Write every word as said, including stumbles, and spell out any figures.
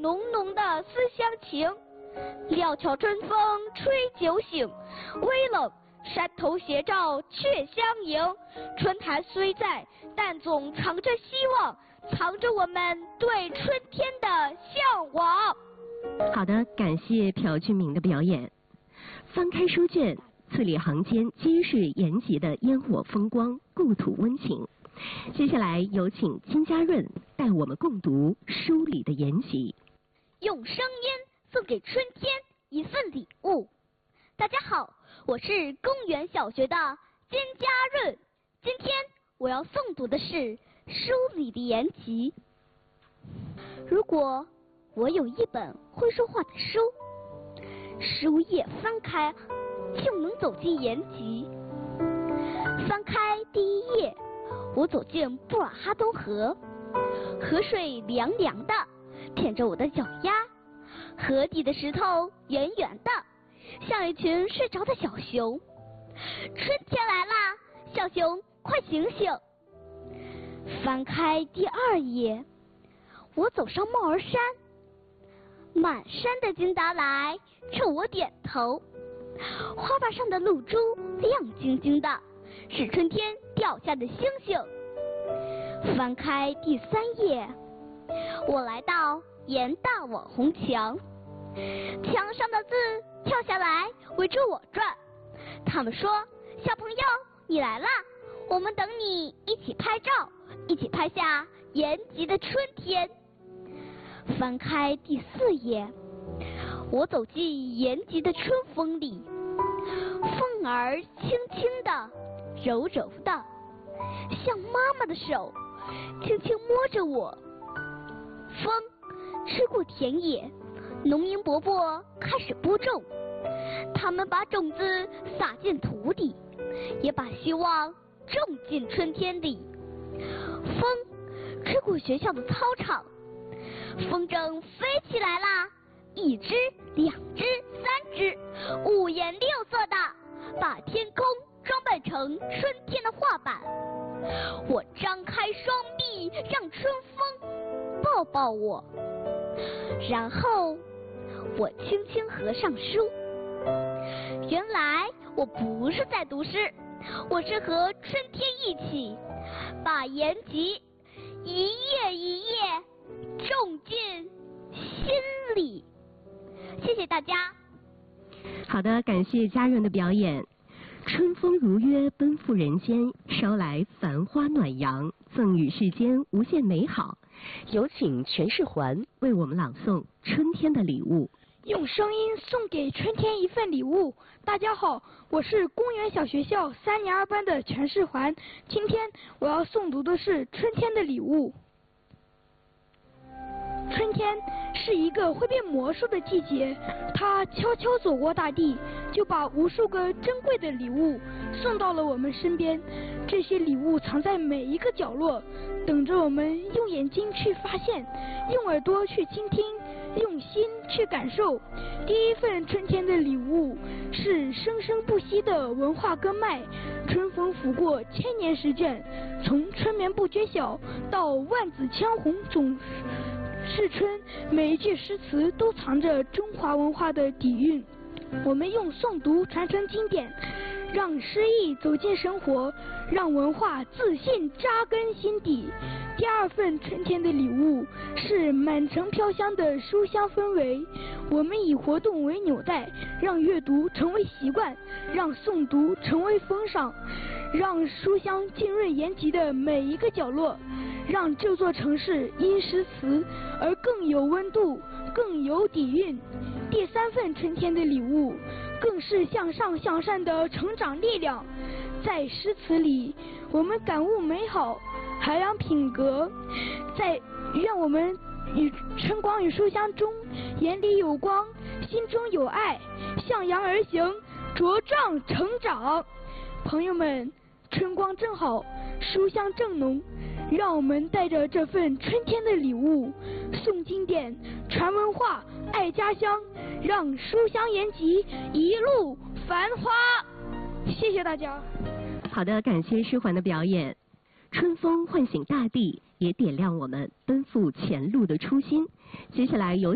浓浓的思乡情。料峭春风吹酒醒，微冷山头斜照却相迎。春潭虽在，但总藏着希望，藏着我们对春天的向往。 好的，感谢朴俊明的表演。翻开书卷，字里行间皆是延吉的烟火风光，故土温情。接下来有请金家润带我们共读书里的延吉。 用声音送给春天一份礼物。大家好，我是公园小学的金家润。今天我要诵读的是书里的延吉。如果我有一本会说话的书，书页翻开就能走进延吉。翻开第一页，我走进布尔哈东河，河水凉凉的，舔着我的脚丫。河底的石头圆圆的，像一群睡着的小熊。春天来啦，小熊快醒醒！翻开第二页，我走上帽儿山，满山的金达莱冲我点头。花瓣上的露珠亮晶晶的，是春天掉下的星星。翻开第三页，我来到盐大网红墙，墙上的字跳下来围着我转。他们说：“小朋友，你来啦，我们等你一起拍照，一起拍下延吉的春天。”翻开第四页，我走进延吉的春风里，风儿轻轻的，柔柔的，像妈妈的手轻轻摸着我。风吃过田野，农民伯伯开始播种，他们把种子撒进土里，也把希望种进春天里。风吹过学校的操场，风筝飞起来啦，一只、两只、三只，五颜六色的，把天空装扮成春天的画板。我张开双臂，让春风抱抱我，然后我轻轻合上书。原来我不是在读诗，我是和春天一起，把延吉一页一页种进心里。谢谢大家。 好的，感谢家人的表演。春风如约奔赴人间，捎来繁花暖阳，赠予世间无限美好。有请全世环为我们朗诵春天的礼物。 用声音送给春天一份礼物。大家好，我是公园小学校三年二班的全世环。今天我要诵读的是春天的礼物。春天是一个会变魔术的季节，它悄悄走过大地，就把无数个珍贵的礼物送到了我们身边。这些礼物藏在每一个角落，等着我们用眼睛去发现，用耳朵去倾听，用心去感受。第一份春天的礼物是生生不息的文化根脉，春风拂过千年时阵，从春眠不觉晓到万紫千红总是春，每一句诗词都藏着中华文化的底蕴。我们用诵读传承经典，让诗意走进生活，让文化自信扎根心底。第二份春天的礼物是满城飘香的书香氛围。我们以活动为纽带，让阅读成为习惯，让诵读成为风尚，让书香浸润延吉的每一个角落，让这座城市因诗词而更有温度，更有底蕴。第三份春天的礼物更是向上向善的成长力量。在诗词里，我们感悟美好，涵养品格。在愿我们与春光与书香中，眼里有光，心中有爱，向阳而行，茁壮成长。朋友们，春光正好，书香正浓，让我们带着这份春天的礼物，诵经典，传文化，爱家乡，让书香延吉一路繁花。谢谢大家。 好的，感谢诗环的表演。春风唤醒大地，也点亮我们奔赴前路的初心。接下来有